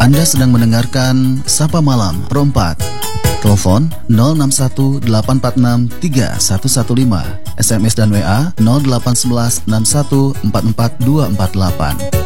Anda sedang mendengarkan Sapa Malam Pro 4. Telepon 0618463115, SMS dan WA 081161444248.